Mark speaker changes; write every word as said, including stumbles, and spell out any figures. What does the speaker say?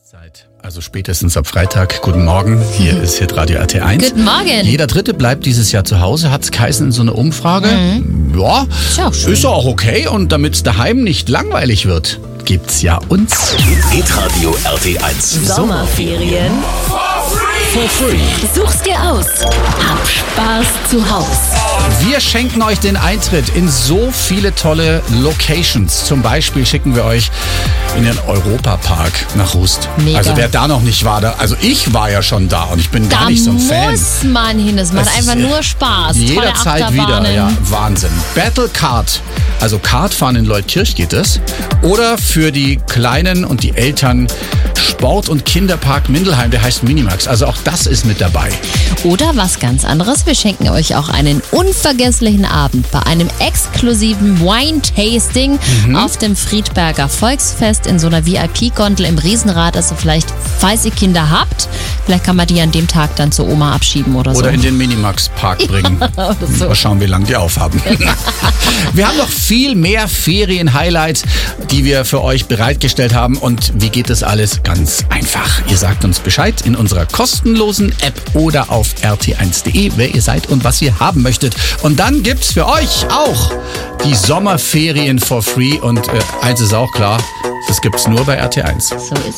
Speaker 1: Zeit, also spätestens ab Freitag. Guten Morgen, hier ist Hitradio R T eins.
Speaker 2: Guten Morgen.
Speaker 1: Jeder Dritte bleibt dieses Jahr zu Hause, hat's geheißen in so einer Umfrage. Mhm. Ja,
Speaker 2: ist ja auch schön.
Speaker 1: Ist ja auch okay. Und damit es daheim nicht langweilig wird, gibt's ja uns.
Speaker 3: Hitradio R T eins.
Speaker 4: Sommerferien
Speaker 1: For free.
Speaker 4: Such's dir aus. Hab Spaß zu Haus.
Speaker 1: Wir schenken euch den Eintritt in so viele tolle Locations. Zum Beispiel schicken wir euch in den Europapark nach Rust.
Speaker 2: Mega.
Speaker 1: Also wer da noch nicht war, da, also ich war ja schon da und ich bin
Speaker 2: Da
Speaker 1: gar nicht so ein Fan.
Speaker 2: muss man hin, es macht
Speaker 1: Das
Speaker 2: einfach
Speaker 1: ist, äh,
Speaker 2: nur Spaß. Tolle
Speaker 1: Jederzeit wieder,
Speaker 2: Achterbahnen.
Speaker 1: ja, Wahnsinn. Battle Kart, also Kartfahren in Leutkirch geht es. Oder für die Kleinen und die Eltern Sport- und Kinderpark Mindelheim, der heißt Minimax. Also auch das ist mit dabei.
Speaker 2: Oder was ganz anderes, wir schenken euch auch einen unvergesslichen Abend bei einem exklusiven Wine-Tasting
Speaker 1: Mhm.
Speaker 2: auf dem Friedberger Volksfest in so einer V I P-Gondel im Riesenrad. Also vielleicht, falls ihr Kinder habt, vielleicht kann man die an dem Tag dann zur Oma abschieben oder so.
Speaker 1: Oder in den Minimax-Park bringen.
Speaker 2: oder so.
Speaker 1: Mal schauen, wie lange die aufhaben. Wir haben noch viel mehr Ferien-Highlights, die wir für euch bereitgestellt haben. Und wie geht das alles? Ganz einfach. Ihr sagt uns Bescheid in unserer kostenlosen App oder auf r t eins punkt d e, wer ihr seid und was ihr haben möchtet. Und dann gibt's für euch auch die Sommerferien for free. Und äh, eins ist auch klar, das gibt's nur bei R T eins.
Speaker 2: So ist es.